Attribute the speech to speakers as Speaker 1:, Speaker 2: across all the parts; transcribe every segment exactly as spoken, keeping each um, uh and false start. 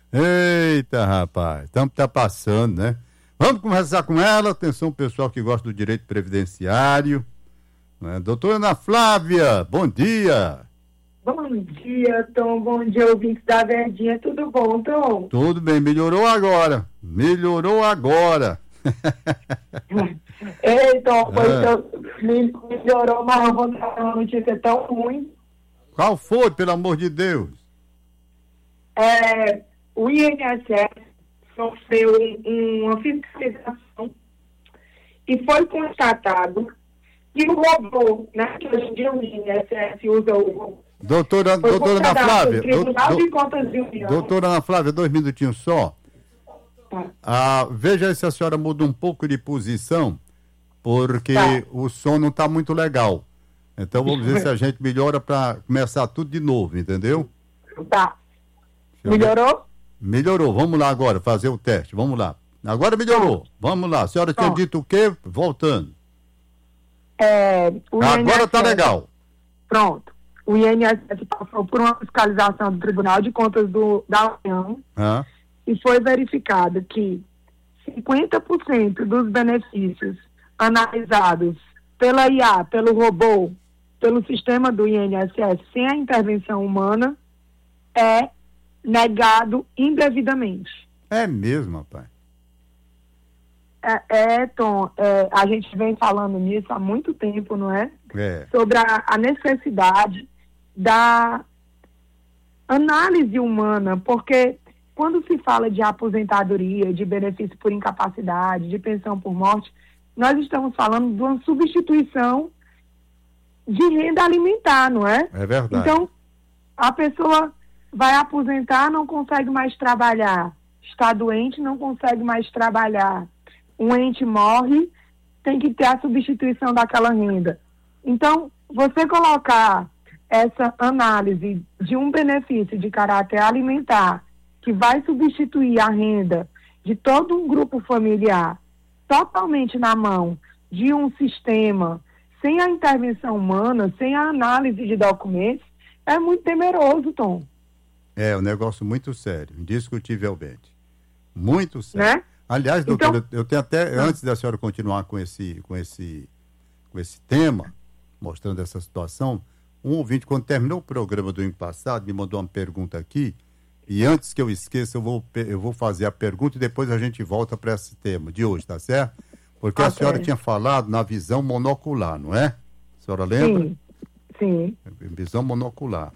Speaker 1: Eita, rapaz, estamos tá passando, né? Vamos conversar com ela. Atenção, pessoal que gosta do direito previdenciário. Né? Doutora Ana Flávia, bom dia.
Speaker 2: Bom dia, Tom. Bom dia, ouvintes da Verdinha. Tudo bom, Tom?
Speaker 1: Tudo bem, melhorou agora. Melhorou agora.
Speaker 2: Ei, Tom, pois é. eu, melhorou, mas eu vou dar uma notícia tão ruim.
Speaker 1: Qual foi, pelo amor de Deus?
Speaker 2: É, o I N S S sofreu um, uma fiscalização e foi constatado que o robô, né, que hoje em dia o I N S S usa o robô.
Speaker 1: Doutora, doutora Ana Flávia, do,
Speaker 2: do,
Speaker 1: doutora Ana Flávia, dois minutinhos só.
Speaker 2: Tá.
Speaker 1: Ah, veja se a senhora muda um pouco de posição, porque
Speaker 2: tá.
Speaker 1: o som não está muito legal. Então vamos ver se a gente melhora para começar tudo de novo, entendeu?
Speaker 2: Tá. Melhorou?
Speaker 1: Melhorou. Vamos lá agora, fazer o teste. Vamos lá. Agora melhorou. Tá. Vamos lá. A senhora tinha tá. dito o quê? Voltando.
Speaker 2: É, o
Speaker 1: agora
Speaker 2: I N S S,
Speaker 1: tá legal.
Speaker 2: Pronto. O I N S S passou por uma fiscalização do Tribunal de Contas do, da União
Speaker 1: ah.
Speaker 2: e foi verificado que cinquenta por cento dos benefícios analisados pela I A, pelo robô, pelo sistema do I N S S, sem a intervenção humana, é negado indevidamente.
Speaker 1: É mesmo, rapaz?
Speaker 2: É, é Tom, é, a gente vem falando nisso há muito tempo, não é?
Speaker 1: É.
Speaker 2: Sobre a, a necessidade da análise humana, porque quando se fala de aposentadoria, de benefício por incapacidade, de pensão por morte, nós estamos falando de uma substituição de renda alimentar, não é?
Speaker 1: É verdade.
Speaker 2: Então, a pessoa vai aposentar, não consegue mais trabalhar, está doente, não consegue mais trabalhar, um ente morre, tem que ter a substituição daquela renda. Então, você colocar essa análise de um benefício de caráter alimentar que vai substituir a renda de todo um grupo familiar totalmente na mão de um sistema sem a intervenção humana, sem a análise de documentos, é muito temeroso, Tom.
Speaker 1: É um negócio muito sério, indiscutivelmente. Muito sério.
Speaker 2: Né?
Speaker 1: Aliás, doutora,
Speaker 2: então,
Speaker 1: eu tenho até, antes da senhora continuar com esse, com esse, com esse tema, mostrando essa situação, um ouvinte, quando terminou o programa do ano passado, me mandou uma pergunta aqui, e antes que eu esqueça, eu vou, eu vou fazer a pergunta e depois a gente volta para esse tema de hoje, tá certo? Porque okay. a senhora tinha falado na visão monocular, não é? A senhora lembra?
Speaker 2: Sim, sim.
Speaker 1: Visão monocular.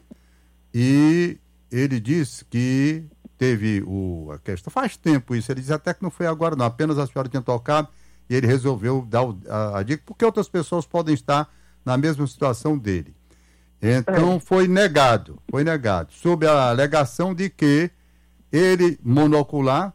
Speaker 1: E ele disse que teve o, a questão, faz tempo isso, ele disse até que não foi agora não, apenas a senhora tinha tocado e ele resolveu dar o, a, a dica, porque outras pessoas podem estar na mesma situação dele. Então é. foi negado, foi negado, sob a alegação de que ele, monocular,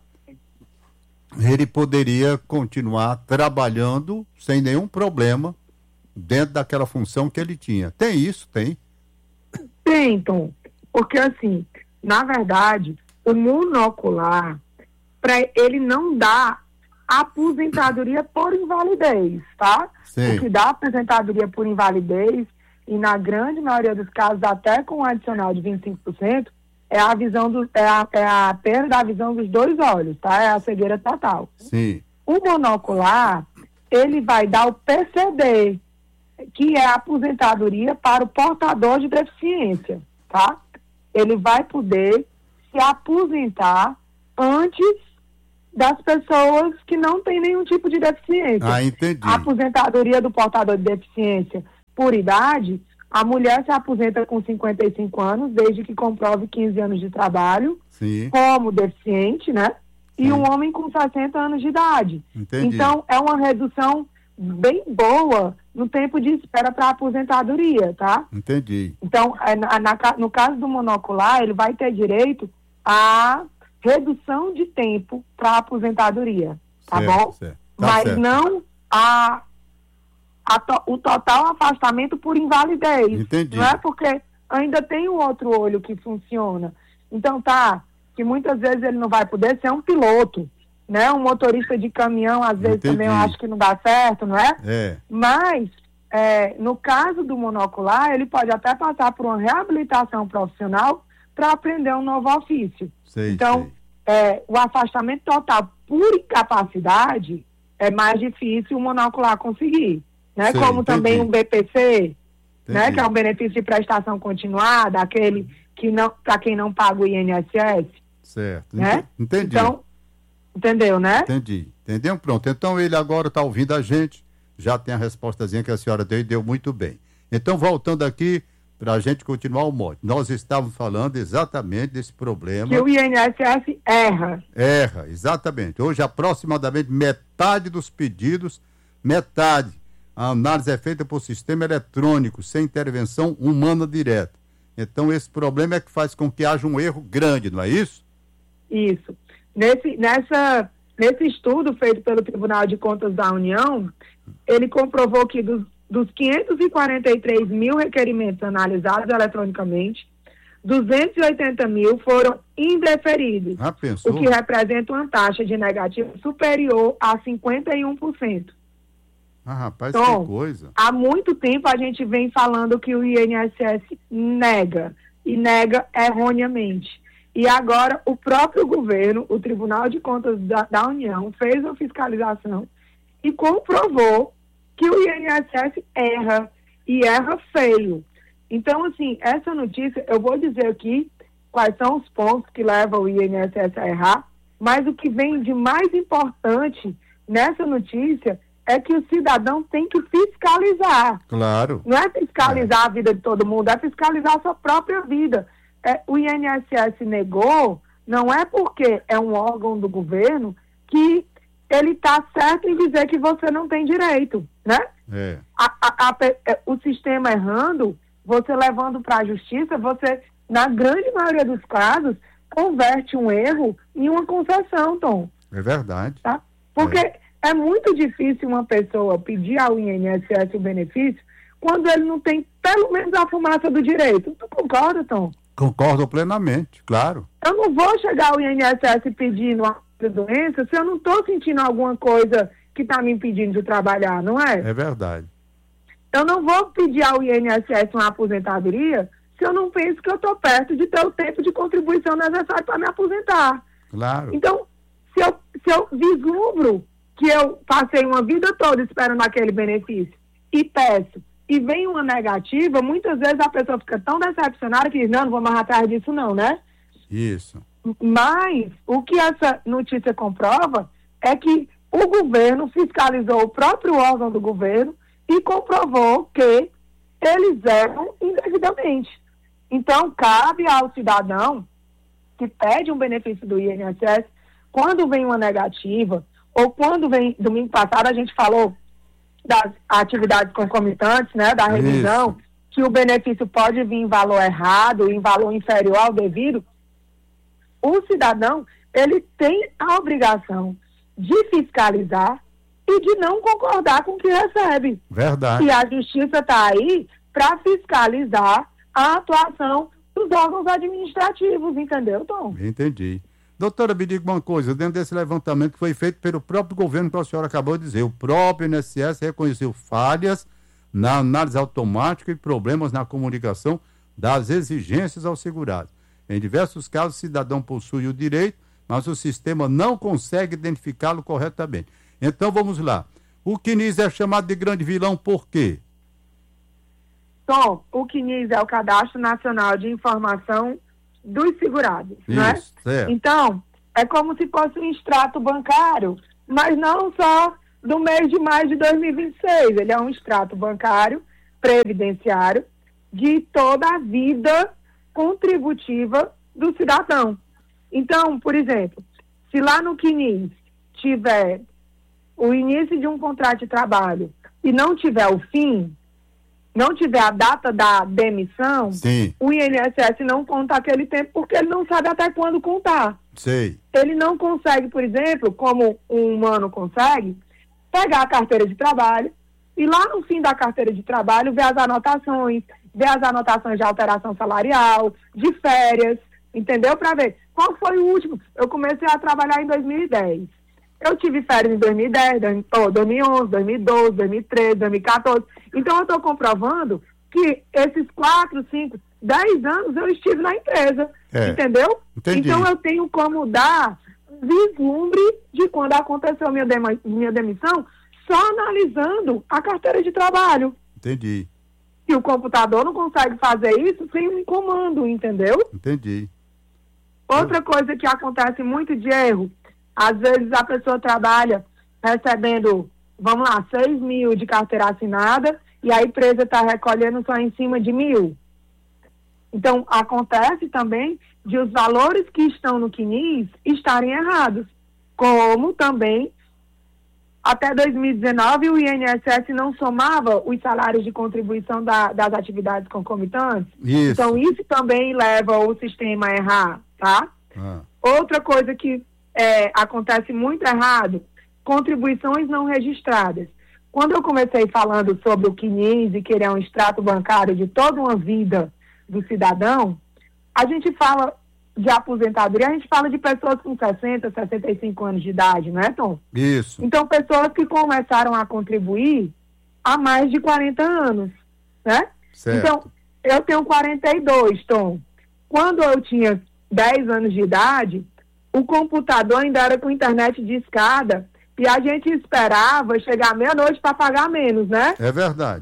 Speaker 1: ele poderia continuar trabalhando sem nenhum problema dentro daquela função que ele tinha. Tem isso? Tem?
Speaker 2: Tem, Tom, porque assim, na verdade, o monocular, para ele não dá aposentadoria por invalidez, tá?
Speaker 1: Sim.
Speaker 2: O que dá aposentadoria por invalidez, e na grande maioria dos casos, até com um adicional de vinte e cinco por cento, é a visão do, é a, é a perda da visão dos dois olhos, tá? É a cegueira total.
Speaker 1: Sim.
Speaker 2: O monocular, ele vai dar o P C D, que é a aposentadoria para o portador de deficiência, tá? Ele vai poder se aposentar antes das pessoas que não têm nenhum tipo de deficiência.
Speaker 1: Ah, entendi.
Speaker 2: A aposentadoria do portador de deficiência por idade, a mulher se aposenta com cinquenta e cinco anos, desde que comprove quinze anos de trabalho,
Speaker 1: Sim.
Speaker 2: como deficiente, né? E
Speaker 1: Sim.
Speaker 2: um homem com sessenta anos de idade.
Speaker 1: Entendi.
Speaker 2: Então, é uma redução bem boa no tempo de espera para a aposentadoria, tá?
Speaker 1: Entendi.
Speaker 2: Então, é, na, na, no caso do monocular, ele vai ter direito a redução de tempo para a aposentadoria, tá
Speaker 1: certo,
Speaker 2: bom?
Speaker 1: Certo. Tá
Speaker 2: Mas
Speaker 1: certo.
Speaker 2: não a, a to, o total afastamento por invalidez.
Speaker 1: Entendi.
Speaker 2: Não é porque ainda tem o outro olho que funciona. Então tá, que muitas vezes ele não vai poder ser um piloto, né? Um motorista de caminhão, às vezes
Speaker 1: Entendi.
Speaker 2: também eu acho que não dá certo, não é?
Speaker 1: É.
Speaker 2: Mas, é, no caso do monocular, ele pode até passar por uma reabilitação profissional para aprender um novo ofício.
Speaker 1: Sei,
Speaker 2: então,
Speaker 1: sei.
Speaker 2: é, o afastamento total por incapacidade, é mais difícil o monocular conseguir, né?
Speaker 1: Sim,
Speaker 2: Como
Speaker 1: entendi.
Speaker 2: também um B P C, né?
Speaker 1: Entendi.
Speaker 2: Que é um benefício de prestação continuada, aquele que não, para quem não paga o I N S S.
Speaker 1: Certo.
Speaker 2: Né?
Speaker 1: Entendi.
Speaker 2: Então, entendeu, né?
Speaker 1: Entendi. Entendeu? Pronto. Então ele agora está ouvindo a gente, já tem a respostazinha que a senhora deu e deu muito bem. Então, voltando aqui, para a gente continuar o mote. Nós estávamos falando exatamente desse problema.
Speaker 2: Que o I N S S erra.
Speaker 1: Erra, exatamente. Hoje, aproximadamente metade dos pedidos, metade, a análise é feita por sistema eletrônico, sem intervenção humana direta. Então, esse problema é que faz com que haja um erro grande, não é isso?
Speaker 2: Isso. Nesse, nessa, nesse estudo feito pelo Tribunal de Contas da União, ele comprovou que dos, dos quinhentos e quarenta e três mil requerimentos analisados eletronicamente, duzentos e oitenta mil foram indeferidos,
Speaker 1: Ah, pensou?
Speaker 2: o que representa uma taxa de negativo superior a cinquenta e um por cento.
Speaker 1: Ah, rapaz,
Speaker 2: Então,
Speaker 1: que coisa.
Speaker 2: há muito tempo a gente vem falando que o I N S S nega, e nega erroneamente. E agora o próprio governo, o Tribunal de Contas da, da União, fez uma fiscalização e comprovou que o I N S S erra, e erra feio. Então, assim, essa notícia, eu vou dizer aqui quais são os pontos que levam o I N S S a errar, mas o que vem de mais importante nessa notícia é que o cidadão tem que fiscalizar.
Speaker 1: Claro.
Speaker 2: Não é fiscalizar é. a vida de todo mundo, é fiscalizar a sua própria vida. É, o I N S S negou, não é porque é um órgão do governo que ele está certo em dizer que você não tem direito, né?
Speaker 1: É.
Speaker 2: A, a, a, o sistema errando, você levando para a justiça, você, na grande maioria dos casos, converte um erro em uma concessão, Tom.
Speaker 1: É verdade.
Speaker 2: Tá? Porque
Speaker 1: É.
Speaker 2: é muito difícil uma pessoa pedir ao I N S S o benefício quando ele não tem pelo menos a fumaça do direito. Tu concorda, Tom?
Speaker 1: Concordo plenamente, claro.
Speaker 2: Eu não vou chegar ao I N S S pedindo uma doença se eu não estou sentindo alguma coisa que está me impedindo de trabalhar, não é?
Speaker 1: É verdade.
Speaker 2: Eu não vou pedir ao I N S S uma aposentadoria se eu não penso que eu estou perto de ter o tempo de contribuição necessário para me aposentar.
Speaker 1: Claro.
Speaker 2: Então, se eu, se eu vislumbro que eu passei uma vida toda esperando aquele benefício e peço, e vem uma negativa, muitas vezes a pessoa fica tão decepcionada que diz, não, não vou mais atrás disso não, né?
Speaker 1: Isso.
Speaker 2: Mas o que essa notícia comprova é que o governo fiscalizou o próprio órgão do governo e comprovou que eles erram indevidamente. Então, cabe ao cidadão que pede um benefício do I N S S, quando vem uma negativa, ou quando vem, domingo passado a gente falou das atividades concomitantes, né, da revisão, Isso. que o benefício pode vir em valor errado, em valor inferior ao devido, o cidadão, ele tem a obrigação de fiscalizar e de não concordar com o que recebe.
Speaker 1: Verdade.
Speaker 2: E a justiça está aí para fiscalizar a atuação dos órgãos administrativos, entendeu, Tom?
Speaker 1: Entendi. Doutora, me diga uma coisa, dentro desse levantamento que foi feito pelo próprio governo, que a senhora acabou de dizer, o próprio I N S S reconheceu falhas na análise automática e problemas na comunicação das exigências aos segurados. Em diversos casos, o cidadão possui o direito, mas o sistema não consegue identificá-lo corretamente. Então, vamos lá. O C N I S é chamado de grande vilão por quê?
Speaker 2: Tom, o C N I S é o Cadastro Nacional de Informação dos Segurados,
Speaker 1: Isso,
Speaker 2: né?
Speaker 1: certo.
Speaker 2: Então, é como se fosse um extrato bancário, mas não só do mês de maio de dois mil e vinte e seis. Ele é um extrato bancário, previdenciário, de toda a vida contributiva do cidadão. Então, por exemplo, se lá no C N I S tiver o início de um contrato de trabalho e não tiver o fim, não tiver a data da demissão,
Speaker 1: Sim.
Speaker 2: o I N S S não conta aquele tempo porque ele não sabe até quando contar.
Speaker 1: Sei.
Speaker 2: Ele não consegue, por exemplo, como um humano consegue, pegar a carteira de trabalho e lá no fim da carteira de trabalho ver as anotações, ver as anotações de alteração salarial, de férias, entendeu? Para ver qual foi o último. Eu comecei a trabalhar em dois mil e dez. Eu tive férias em dois mil e dez, dois mil e onze, dois mil e doze, dois mil e treze, dois mil e quatorze. Então, eu estou comprovando que esses quatro, cinco, dez anos eu estive na empresa.
Speaker 1: É.
Speaker 2: Entendeu?
Speaker 1: Entendi.
Speaker 2: Então eu tenho como dar vislumbre de quando aconteceu minha, dema- minha demissão, só analisando a carteira de trabalho.
Speaker 1: Entendi.
Speaker 2: E o computador não consegue fazer isso sem um comando, entendeu?
Speaker 1: Entendi.
Speaker 2: Outra coisa que acontece muito de erro, às vezes a pessoa trabalha recebendo, vamos lá, seis mil de carteira assinada e a empresa está recolhendo só em cima de mil. Então, acontece também de os valores que estão no C N I S estarem errados, como também até dois mil e dezenove o I N S S não somava os salários de contribuição da, das atividades concomitantes.
Speaker 1: Isso.
Speaker 2: Então, isso também leva o sistema a errar, tá?
Speaker 1: Ah.
Speaker 2: Outra coisa que é, acontece muito errado, contribuições não registradas. Quando eu comecei falando sobre o C N I S e querer um extrato bancário de toda uma vida do cidadão, a gente fala de aposentadoria, a gente fala de pessoas com sessenta, sessenta e cinco anos de idade, não é, Tom?
Speaker 1: Isso.
Speaker 2: Então, pessoas que começaram a contribuir há mais de quarenta anos, né?
Speaker 1: Certo.
Speaker 2: Então, eu tenho quarenta e dois, Tom. Quando eu tinha dez anos de idade, o computador ainda era com internet de escada e a gente esperava chegar meia-noite para pagar menos, né?
Speaker 1: É verdade.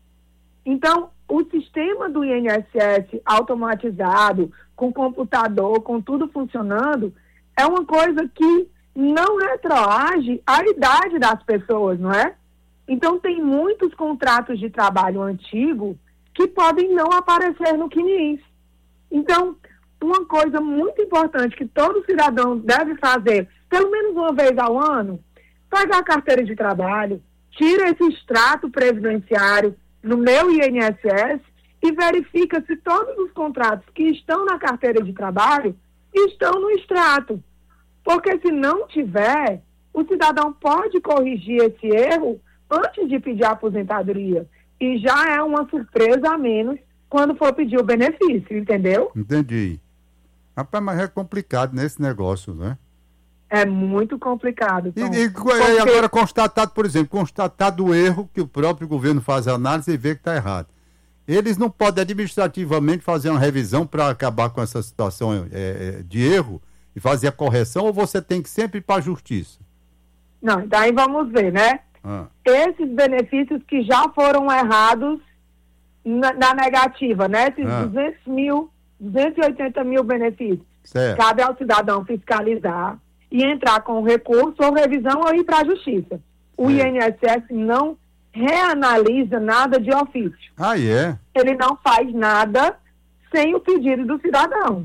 Speaker 2: Então, o sistema do I N S S automatizado, com computador, com tudo funcionando, é uma coisa que não retroage à idade das pessoas, não é? Então, tem muitos contratos de trabalho antigo que podem não aparecer no C N I S. Então, uma coisa muito importante que todo cidadão deve fazer, pelo menos uma vez ao ano, pegar a carteira de trabalho, tira esse extrato previdenciário no meu I N S S e verifica se todos os contratos que estão na carteira de trabalho estão no extrato. Porque se não tiver, o cidadão pode corrigir esse erro antes de pedir a aposentadoria. E já é uma surpresa a menos quando for pedir o benefício, entendeu?
Speaker 1: Entendi. Rapaz, mas é complicado nesse negócio, né?
Speaker 2: É muito complicado.
Speaker 1: E,
Speaker 2: Tom,
Speaker 1: e,
Speaker 2: porque...
Speaker 1: e agora constatado, por exemplo, constatado o erro que o próprio governo faz a análise e vê que está errado. Eles não podem administrativamente fazer uma revisão para acabar com essa situação é, de erro e fazer a correção, ou você tem que sempre ir para a justiça?
Speaker 2: Não, daí vamos ver, né?
Speaker 1: Ah.
Speaker 2: Esses benefícios que já foram errados na, na negativa, né? Esses
Speaker 1: Ah.
Speaker 2: duzentos mil, duzentos e oitenta mil benefícios.
Speaker 1: Certo.
Speaker 2: Cabe ao cidadão fiscalizar e entrar com recurso ou revisão ou ir para a justiça. O
Speaker 1: É.
Speaker 2: I N S S não reanalisa nada de ofício.
Speaker 1: Ah, é?
Speaker 2: Ele não faz nada sem o pedido do cidadão,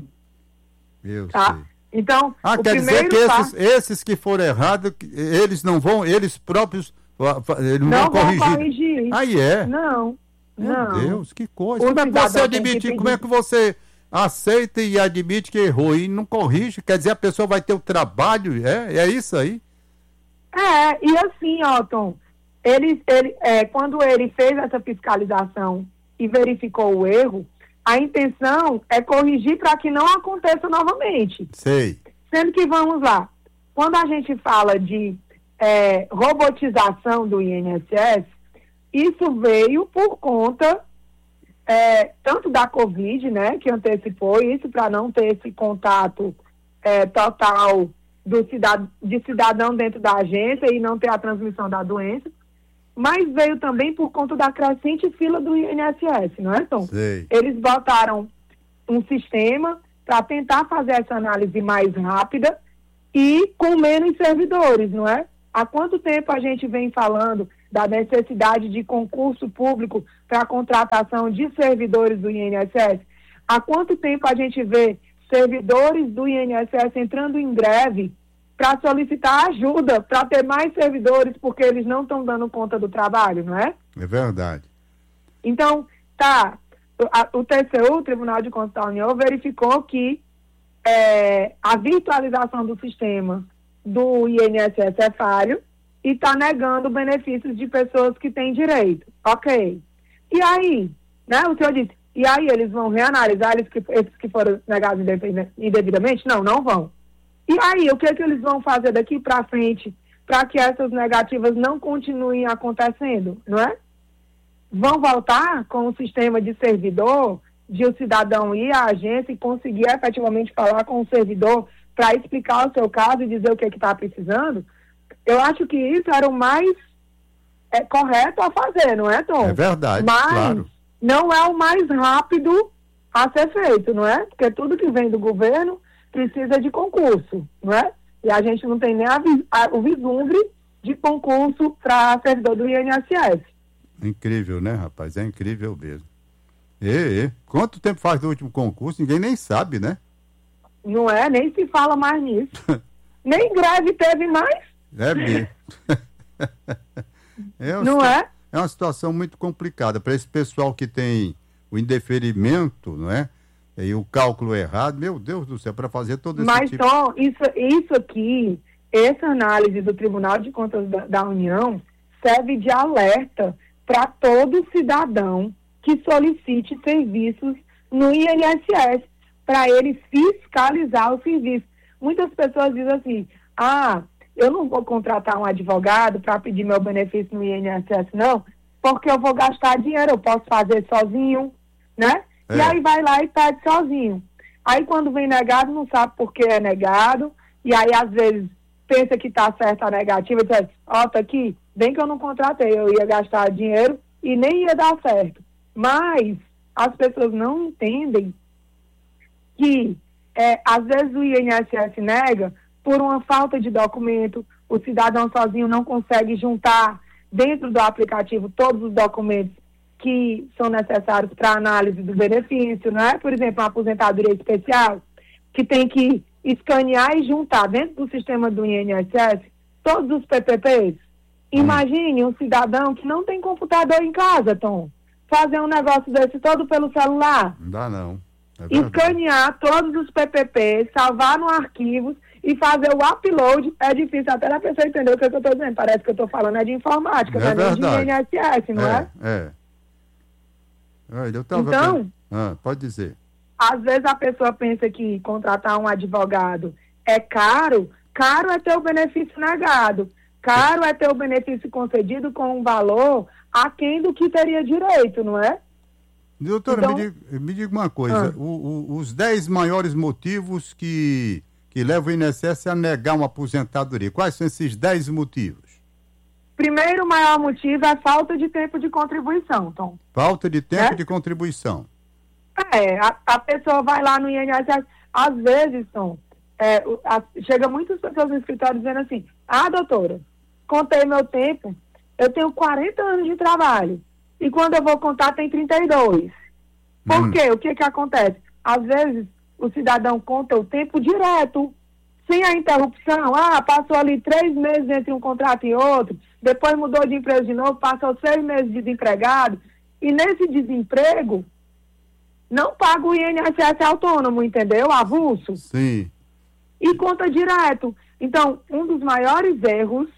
Speaker 1: Eu
Speaker 2: tá?
Speaker 1: sei.
Speaker 2: Então,
Speaker 1: Ah,
Speaker 2: o
Speaker 1: quer dizer
Speaker 2: primeiro
Speaker 1: que esses,
Speaker 2: passo
Speaker 1: esses que foram errados, que eles não vão, eles próprios, fa- fa- eles não,
Speaker 2: não
Speaker 1: vão
Speaker 2: vão
Speaker 1: corrigir.
Speaker 2: corrigir.
Speaker 1: Aí é.
Speaker 2: Não,
Speaker 1: Meu
Speaker 2: não.
Speaker 1: Deus, que coisa.
Speaker 2: O
Speaker 1: Como é que você
Speaker 2: cidadão tem que
Speaker 1: admite,
Speaker 2: pedir.
Speaker 1: como é que você aceita e admite que errou e não corrige? Quer dizer, a pessoa vai ter o trabalho, é, é isso aí?
Speaker 2: É, e assim, ó, Tom, ele, ele, é, quando ele fez essa fiscalização e verificou o erro, a intenção é corrigir para que não aconteça novamente.
Speaker 1: Sei.
Speaker 2: Sendo que, vamos lá, quando a gente fala de é, robotização do I N S S, isso veio por conta é, tanto da Covid, né, que antecipou isso para não ter esse contato é, total do cidad de cidadão dentro da agência e não ter a transmissão da doença, mas veio também por conta da crescente fila do I N S S, não é, Tom?
Speaker 1: Sei.
Speaker 2: Eles botaram um sistema para tentar fazer essa análise mais rápida e com menos servidores, não é? Há quanto tempo a gente vem falando da necessidade de concurso público para a contratação de servidores do I N S S? Há quanto tempo a gente vê servidores do I N S S entrando em greve para solicitar ajuda, para ter mais servidores, porque eles não estão dando conta do trabalho, não é?
Speaker 1: É verdade.
Speaker 2: Então, tá, o, o T C U, o Tribunal de Contas da União, verificou que é, a virtualização do sistema do I N S S é falho e está negando benefícios de pessoas que têm direito. Ok. E aí, né, o senhor disse, e aí eles vão reanalisar eles que, esses que foram negados indevidamente? Não, não vão. E aí, o que, é que eles vão fazer daqui para frente para que essas negativas não continuem acontecendo, não é? Vão voltar com o sistema de servidor de o cidadão ir à agência e conseguir efetivamente falar com o servidor para explicar o seu caso e dizer o que é que está precisando, eu acho que isso era o mais é, correto a fazer, não é, Tom?
Speaker 1: É verdade,
Speaker 2: Mas
Speaker 1: claro.
Speaker 2: não é o mais rápido a ser feito, não é? Porque tudo que vem do governo precisa de concurso, não é? E a gente não tem nem a, a, o vislumbre de concurso para servidor do I N S S.
Speaker 1: Incrível, né, rapaz? É incrível mesmo. E, e, quanto tempo faz do último concurso? Ninguém nem sabe, né?
Speaker 2: Não é? Nem se fala mais nisso. Nem greve teve mais.
Speaker 1: É mesmo. é
Speaker 2: não é?
Speaker 1: É uma situação muito complicada para esse pessoal que tem o indeferimento, não é? E o cálculo errado, meu Deus do céu, para fazer todo esse
Speaker 2: Mas,
Speaker 1: tipo...
Speaker 2: Tom, isso, isso aqui, essa análise do Tribunal de Contas da, da União serve de alerta para todo cidadão que solicite serviços no I N S S, para ele fiscalizar o serviço. Muitas pessoas dizem assim, ah, eu não vou contratar um advogado para pedir meu benefício no I N S S, não, porque eu vou gastar dinheiro, eu posso fazer sozinho, né? É. E aí vai lá e pede sozinho. Aí quando vem negado, não sabe por que é negado, e aí às vezes pensa que está certa a negativa, e diz, ó, oh, tá aqui, bem que eu não contratei, eu ia gastar dinheiro e nem ia dar certo. Mas as pessoas não entendem que é, às vezes o I N S S nega por uma falta de documento, o cidadão sozinho não consegue juntar dentro do aplicativo todos os documentos que são necessários para análise do benefício, não é? Por exemplo, uma aposentadoria especial, que tem que escanear e juntar dentro do sistema do I N S S todos os P P Ps. Imagine um cidadão que não tem computador em casa, Tom, fazer um negócio desse todo pelo celular.
Speaker 1: Não dá, não. É
Speaker 2: escanear todos os P P Ps, salvar no arquivo e fazer o upload. É difícil até a pessoa entender o que, é que eu estou dizendo. Parece que eu estou falando é de informática,
Speaker 1: é
Speaker 2: não é de I N S S, não é?
Speaker 1: É, é. Eu tava
Speaker 2: então,
Speaker 1: bem... ah, pode dizer.
Speaker 2: Às vezes a pessoa pensa que contratar um advogado é caro. Caro é ter o benefício negado. Caro é ter o benefício concedido com um valor aquém do que teria direito, não é?
Speaker 1: Doutora, então, me, diga, me diga uma coisa, ah. o, o, os dez maiores motivos que, que levam o I N S S a negar uma aposentadoria, quais são esses dez motivos?
Speaker 2: Primeiro maior motivo é falta de tempo de contribuição, Tom.
Speaker 1: Falta de tempo
Speaker 2: é?
Speaker 1: de contribuição.
Speaker 2: É, a, a pessoa vai lá no I N S S, às vezes, Tom, é, a, chega muitas pessoas no escritório dizendo assim, ah, doutora, contei meu tempo, eu tenho quarenta anos de trabalho. E quando eu vou contar, tem trinta e dois. Por hum. quê? O que que acontece? Às vezes, o cidadão conta o tempo direto, sem a interrupção. Ah, passou ali três meses entre um contrato e outro, depois mudou de emprego de novo, passou seis meses de desempregado. E nesse desemprego, não paga o I N S S autônomo, entendeu? Avulso.
Speaker 1: Sim.
Speaker 2: E conta direto. Então, um dos maiores erros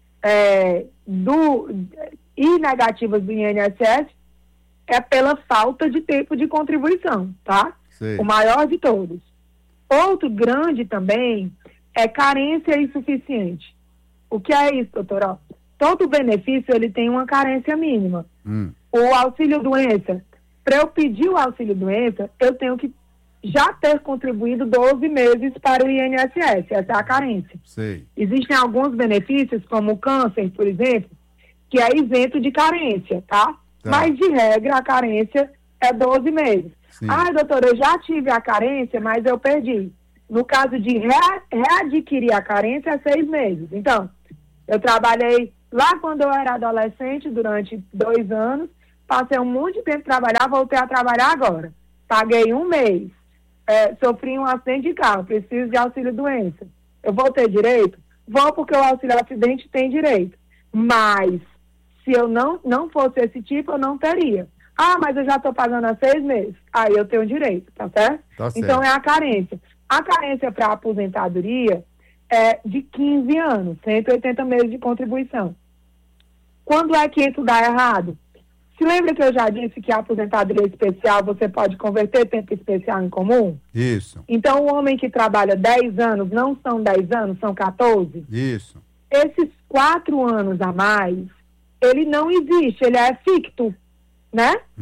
Speaker 2: é, do... e negativas do I N S S é pela falta de tempo de contribuição, tá?
Speaker 1: Sim.
Speaker 2: O maior de todos. Outro grande também é carência insuficiente. O que é isso, doutora? Todo benefício, ele tem uma carência mínima.
Speaker 1: Hum.
Speaker 2: O auxílio-doença, para eu pedir o auxílio-doença, eu tenho que já ter contribuído doze meses para o I N S S, essa é a carência.
Speaker 1: Sim.
Speaker 2: Existem alguns benefícios, como o câncer, por exemplo, que é isento de carência, tá? tá? Mas, de regra, a carência é doze meses. Sim. Ah, doutora, eu já tive a carência, mas eu perdi. No caso de rea- readquirir a carência, é seis meses. Então, eu trabalhei lá quando eu era adolescente, durante dois anos, passei um monte de tempo trabalhar, voltei a trabalhar agora. Paguei um mês, é, sofri um acidente de carro, preciso de auxílio-doença. Eu vou ter direito? Vou, porque o auxílio-acidente tem direito. Mas, se eu não, não fosse esse tipo, eu não teria. Ah, mas eu já estou pagando há seis meses. Aí eu tenho direito, tá certo?
Speaker 1: Tá certo.
Speaker 2: Então é a carência. A carência para a aposentadoria é de quinze anos, cento e oitenta meses de contribuição. Quando é que isso dá errado? Se lembra que eu já disse que a aposentadoria especial você pode converter tempo especial em comum?
Speaker 1: Isso.
Speaker 2: Então o homem que trabalha dez anos não são dez anos, são quatorze?
Speaker 1: Isso.
Speaker 2: Esses quatro anos a mais, ele não existe, ele é ficto, né?
Speaker 1: Hum.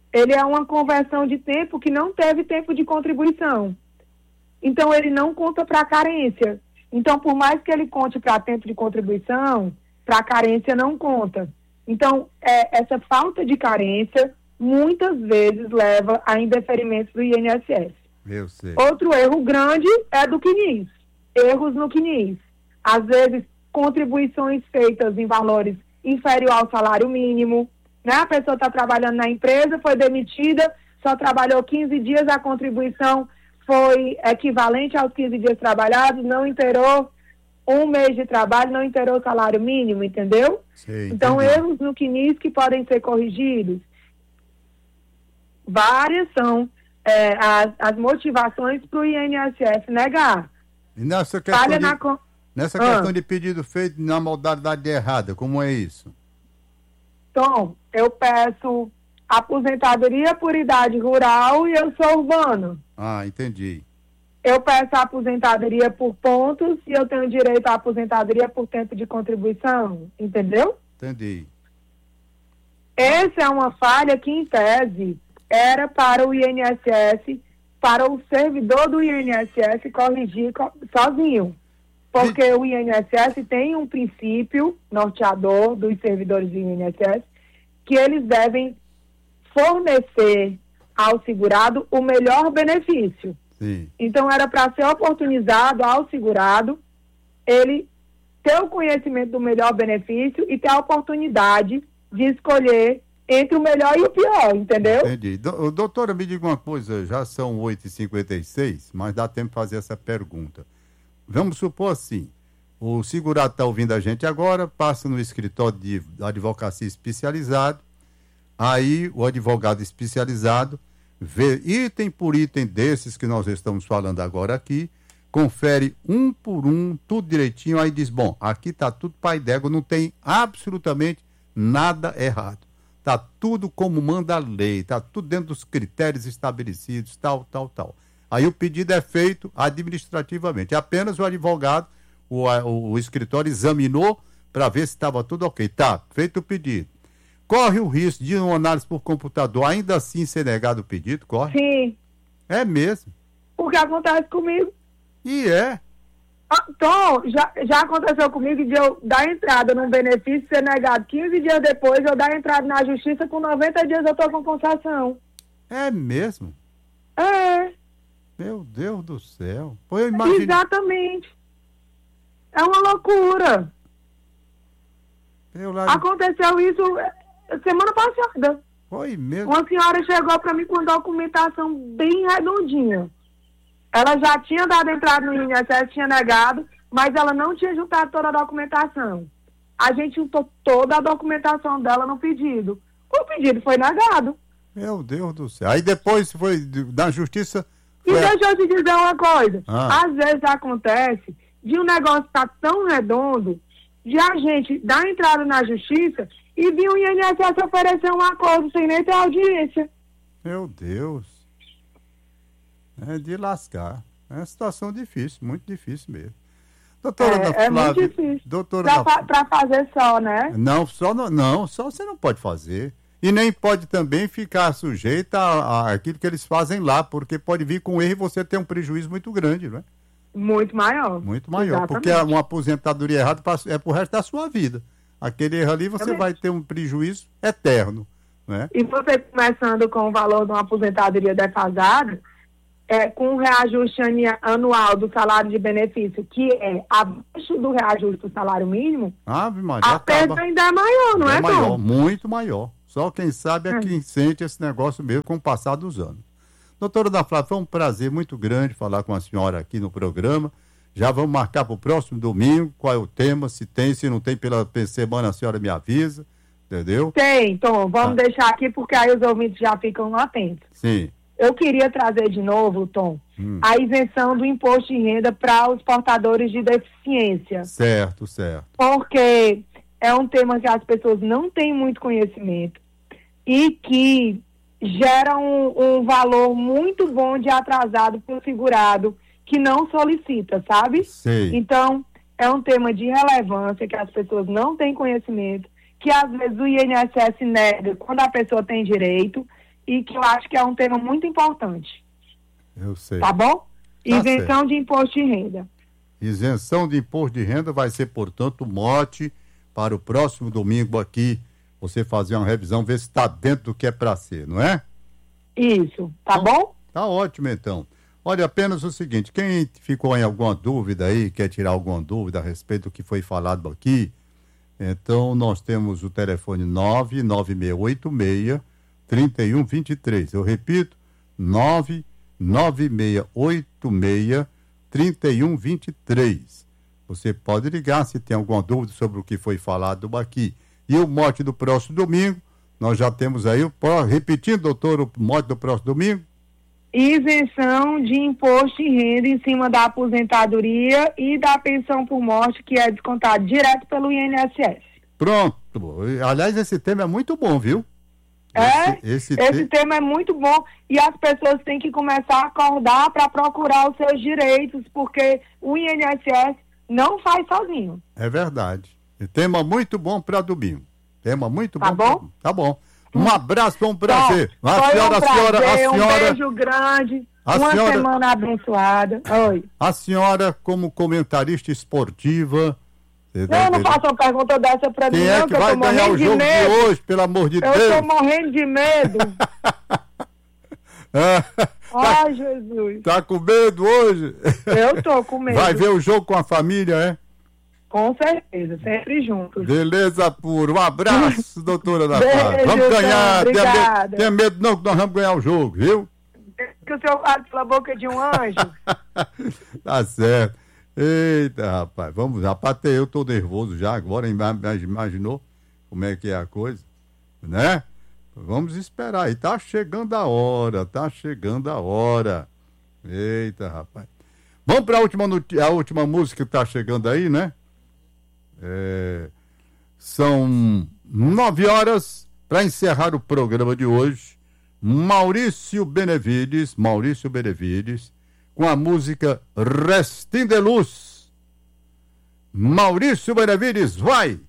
Speaker 2: ele é uma conversão de tempo que não teve tempo de contribuição. Então, ele não conta para a carência. Então, por mais que ele conte para tempo de contribuição, para a carência não conta. Então, é, essa falta de carência, muitas vezes, leva a indeferimento do I N S S.
Speaker 1: Eu sei.
Speaker 2: Outro erro grande é do C N I S. Erros no C N I S. Às vezes, contribuições feitas em valores inferior ao salário mínimo, né? A pessoa está trabalhando na empresa, foi demitida, só trabalhou quinze dias, a contribuição foi equivalente aos quinze dias trabalhados, não inteirou um mês de trabalho, não inteirou o salário mínimo, entendeu?
Speaker 1: Sei,
Speaker 2: então,
Speaker 1: entendi.
Speaker 2: erros no C N I S que podem ser corrigidos. Várias são é, as, as motivações para o I N S S negar.
Speaker 1: E nessa questão,
Speaker 2: Falha
Speaker 1: de,
Speaker 2: na... con-
Speaker 1: nessa
Speaker 2: Ah.
Speaker 1: questão de pedido feito na modalidade errada, como é isso?
Speaker 2: Tom, eu peço aposentadoria por idade rural e eu sou urbano.
Speaker 1: Ah, entendi.
Speaker 2: Eu peço a aposentadoria por pontos e eu tenho direito à aposentadoria por tempo de contribuição, entendeu?
Speaker 1: Entendi.
Speaker 2: Essa é uma falha que, em tese, era para o I N S S, para o servidor do I N S S corrigir co- sozinho. Porque o I N S S tem um princípio norteador dos servidores do I N S S que eles devem fornecer ao segurado o melhor benefício.
Speaker 1: Sim.
Speaker 2: Então, era para ser oportunizado ao segurado ele ter o conhecimento do melhor benefício e ter a oportunidade de escolher entre o melhor e o pior, entendeu?
Speaker 1: Entendi. Do, doutora, me diga uma coisa, já são oito e cinquenta e seis, mas dá tempo de fazer essa pergunta. Vamos supor assim, o segurado está ouvindo a gente agora, passa no escritório de advocacia especializado, aí o advogado especializado vê item por item desses que nós estamos falando agora aqui, confere um por um, tudo direitinho, aí diz, bom, aqui está tudo pai d'égua, não tem absolutamente nada errado. Está tudo como manda a lei, está tudo dentro dos critérios estabelecidos, tal, tal, tal. Aí o pedido é feito administrativamente. Apenas o advogado, o, o, o escritório examinou para ver se estava tudo ok. Tá, feito o pedido. Corre o risco de uma análise por computador ainda assim ser negado o pedido? Corre?
Speaker 2: Sim,
Speaker 1: É mesmo.
Speaker 2: o que acontece comigo.
Speaker 1: E é.
Speaker 2: Ah, Tom, já, já aconteceu comigo de eu dar entrada num benefício ser negado quinze dias depois, eu dar entrada na justiça, com noventa dias eu estou com concessão.
Speaker 1: É mesmo.
Speaker 2: É,
Speaker 1: Meu Deus do céu. Pô, eu imagino.
Speaker 2: exatamente. É uma loucura.
Speaker 1: Eu lá...
Speaker 2: Aconteceu isso eh, semana passada.
Speaker 1: Foi mesmo.
Speaker 2: Uma senhora chegou para mim com documentação bem redondinha. Ela já tinha dado entrada no I N S S, tinha negado, mas ela não tinha juntado toda a documentação. A gente juntou toda a documentação dela no pedido. O pedido foi negado.
Speaker 1: Meu Deus do céu. Aí depois foi na justiça.
Speaker 2: E
Speaker 1: Foi a-
Speaker 2: deixa eu te dizer uma coisa.
Speaker 1: Ah.
Speaker 2: Às vezes acontece de um negócio estar tão redondo, de a gente dar entrada na justiça e vir o I N S S oferecer um acordo sem nem ter audiência.
Speaker 1: Meu Deus. É de lascar. É uma situação difícil, muito difícil mesmo. Doutora Ana
Speaker 2: É, é muito
Speaker 1: Flávia,
Speaker 2: difícil.
Speaker 1: doutora
Speaker 2: Pra,
Speaker 1: Ana
Speaker 2: fa- pra fazer só, né?
Speaker 1: Não, só não, não, só você não pode fazer. E nem pode também ficar sujeita a, a aquilo que eles fazem lá, porque pode vir com erro e você ter um prejuízo muito grande, não é?
Speaker 2: Muito maior.
Speaker 1: Muito maior.
Speaker 2: Exatamente.
Speaker 1: Porque uma aposentadoria errada passa- é pro resto da sua vida. Aquele erro ali você
Speaker 2: Também.
Speaker 1: vai ter um prejuízo eterno, né?
Speaker 2: E você começando com o valor de uma aposentadoria defasada, é, com um reajuste ania- anual do salário de benefício, que é abaixo do reajuste do salário mínimo,
Speaker 1: Ave Maria,
Speaker 2: a perda
Speaker 1: acaba.
Speaker 2: ainda é maior, não é,
Speaker 1: É maior,
Speaker 2: Tom?
Speaker 1: muito maior. Só quem sabe é
Speaker 2: É.
Speaker 1: quem sente esse negócio mesmo com o passar dos anos. Doutora Ana Flávia, foi um prazer muito grande falar com a senhora aqui no programa. Já vamos marcar para o próximo domingo qual é o tema, se tem, se não tem pela semana a senhora me avisa, entendeu?
Speaker 2: Tem, Tom, vamos
Speaker 1: Ah.
Speaker 2: deixar aqui porque aí os ouvintes já ficam atentos.
Speaker 1: Sim.
Speaker 2: Eu queria trazer de novo, Tom,
Speaker 1: Hum.
Speaker 2: a isenção do imposto de renda para os portadores de deficiência.
Speaker 1: Certo, certo.
Speaker 2: Porque é um tema que as pessoas não têm muito conhecimento e que gera um, um valor muito bom de atrasado para o segurado que não solicita, sabe?
Speaker 1: Sei.
Speaker 2: Então, é um tema de relevância que as pessoas não têm conhecimento, que às vezes o I N S S nega quando a pessoa tem direito e que eu acho que é um tema muito importante.
Speaker 1: Eu sei.
Speaker 2: Tá bom?
Speaker 1: Tá
Speaker 2: Isenção
Speaker 1: certo.
Speaker 2: de imposto de renda.
Speaker 1: Isenção de imposto de renda vai ser, portanto, mote para o próximo domingo aqui, você fazer uma revisão, ver se está dentro do que é para ser, não é?
Speaker 2: Isso, tá
Speaker 1: Então,
Speaker 2: bom?
Speaker 1: Tá ótimo, então. Olha, apenas o seguinte, quem ficou em alguma dúvida aí, quer tirar alguma dúvida a respeito do que foi falado aqui, então nós temos o telefone nove nove seis oito seis, três um dois três. Eu repito, nove nove seis oito seis, três um dois três. Você pode ligar se tem alguma dúvida sobre o que foi falado aqui. E o mote do próximo domingo, nós já temos aí, o repetindo, doutor, o mote do próximo domingo?
Speaker 2: Isenção de imposto de renda em cima da aposentadoria e da pensão por morte, que é descontado direto pelo I N S S.
Speaker 1: Pronto. Aliás, esse tema é muito bom, viu?
Speaker 2: É,
Speaker 1: esse, esse,
Speaker 2: esse
Speaker 1: te...
Speaker 2: tema é muito bom e as pessoas têm que começar a acordar para procurar os seus direitos, porque o I N S S não faz sozinho.
Speaker 1: É verdade. Tema muito bom para domingo. Tema muito
Speaker 2: tá
Speaker 1: bom.
Speaker 2: Bom?
Speaker 1: Pra... Tá bom. Um abraço, foi um prazer.
Speaker 2: Bom,
Speaker 1: a
Speaker 2: foi
Speaker 1: senhora,
Speaker 2: um prazer,
Speaker 1: a senhora, a senhora,
Speaker 2: um beijo grande,
Speaker 1: a
Speaker 2: uma
Speaker 1: senhora,
Speaker 2: semana abençoada. Oi.
Speaker 1: A senhora, como comentarista esportiva...
Speaker 2: Não, não faça uma pergunta dessa pra
Speaker 1: Quem
Speaker 2: mim,
Speaker 1: é
Speaker 2: não,
Speaker 1: que,
Speaker 2: que
Speaker 1: vai
Speaker 2: eu tô
Speaker 1: ganhar
Speaker 2: morrendo
Speaker 1: o
Speaker 2: de
Speaker 1: jogo
Speaker 2: medo.
Speaker 1: de hoje, pelo amor de
Speaker 2: eu
Speaker 1: Deus?
Speaker 2: Eu tô morrendo de medo. Ai, Jesus.
Speaker 1: Tá com medo hoje?
Speaker 2: Eu tô com medo.
Speaker 1: Vai ver o jogo com a família, é?
Speaker 2: Com certeza, sempre juntos.
Speaker 1: Beleza pura. Um abraço, doutora Ana
Speaker 2: Beijo,
Speaker 1: Flávia. Vamos ganhar.
Speaker 2: Então,
Speaker 1: tenha, medo, tenha medo não, que nós vamos ganhar o jogo, viu?
Speaker 2: Que o senhor fale pela boca de um anjo.
Speaker 1: Tá certo. Eita, rapaz. Vamos, rapaz, até eu tô nervoso já agora. Imaginou como é que é a coisa, né? Vamos esperar. E tá chegando a hora, tá chegando a hora. Eita, rapaz. Vamos para a última, a última música que tá chegando aí, né? É, são nove horas para encerrar o programa de hoje. Maurício Benevides, Maurício Benevides, com a música Restim de Luz. Maurício Benevides, vai!